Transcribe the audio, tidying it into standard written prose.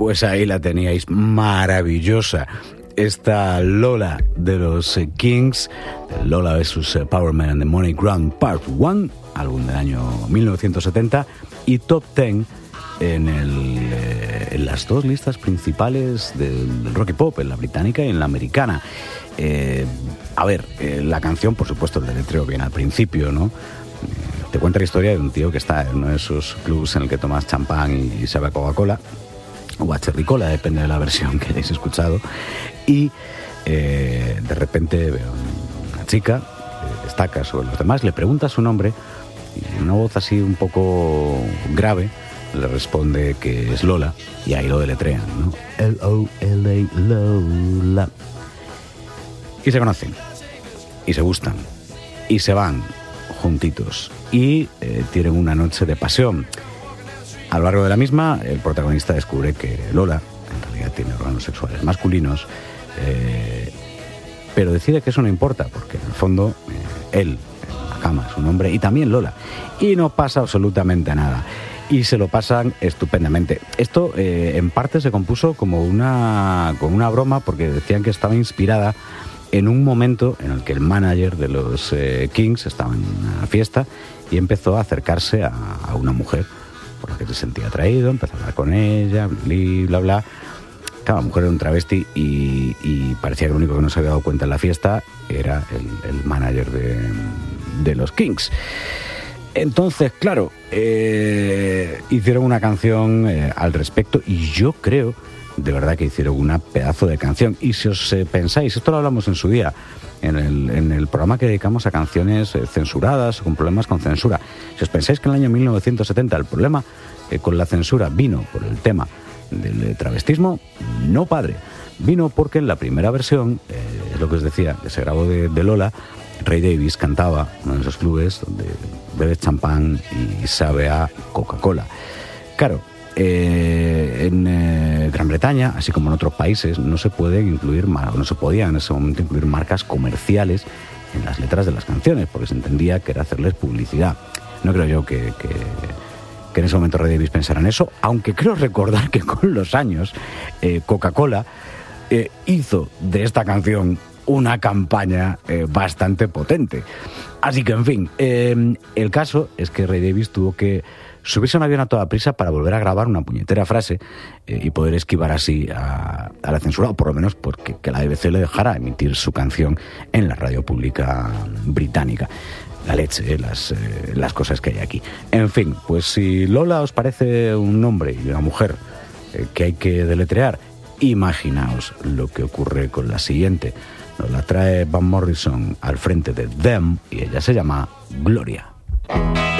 Pues ahí la teníais, maravillosa. Esta Lola de los Kings, Lola vs. Power Man and the Money Ground Part 1, álbum del año 1970, y top 10 en las dos listas principales del rock y pop, en la británica y en la americana. La canción, por supuesto, el deletreo viene al principio, ¿no? Te cuenta la historia de un tío que está en uno de esos clubs en el que tomas champán y sabe a Coca-Cola, o a Cherry Cola, depende de la versión que hayáis escuchado, y de repente veo una chica que destaca sobre los demás, le pregunta su nombre y en una voz así un poco grave le responde que es Lola, y ahí lo deletrean, ¿no? L-O-L-A, Lola. Y se conocen, y se gustan, y se van juntitos, y tienen una noche de pasión. A lo largo de la misma, el protagonista descubre que Lola en realidad tiene órganos sexuales masculinos, pero decide que eso no importa, porque en el fondo él en la cama es un hombre y también Lola, y no pasa absolutamente nada, y se lo pasan estupendamente. Esto en parte se compuso como una broma, porque decían que estaba inspirada en un momento en el que el manager de los Kings estaba en una fiesta y empezó a acercarse a una mujer por la que se sentía atraído, empezó a hablar con ella, bla, bla. Claro, la mujer era un travesti y parecía que el único que no se había dado cuenta en la fiesta era el manager de los Kings. Entonces, claro, hicieron una canción al respecto, y yo creo, de verdad, que hicieron una pedazo de canción. Y si os pensáis, esto lo hablamos en su día, en el programa que dedicamos a canciones censuradas o con problemas con censura. Si os pensáis que en el año 1970 el problema con la censura vino por el tema del travestismo, no, padre. Vino porque en la primera versión, es lo que os decía, que se grabó de Lola, Ray Davies cantaba en uno de esos clubes donde bebe champán y sabe a Coca-Cola. Claro, en Gran Bretaña, así como en otros países, no se podían en ese momento incluir marcas comerciales en las letras de las canciones, porque se entendía que era hacerles publicidad. No creo yo que en ese momento Ray Davies pensara en eso, aunque creo recordar que con los años Coca-Cola hizo de esta canción una campaña bastante potente. Así que, en fin, el caso es que Ray Davies tuvo que subirse a un avión a toda prisa para volver a grabar una puñetera frase y poder esquivar así a la censura, o por lo menos porque que la BBC le dejara emitir su canción en la radio pública británica. La leche, las cosas que hay aquí. En fin, pues si Lola os parece un nombre y una mujer que hay que deletrear, imaginaos lo que ocurre con la siguiente. Nos la trae Van Morrison al frente de Them y ella se llama Gloria.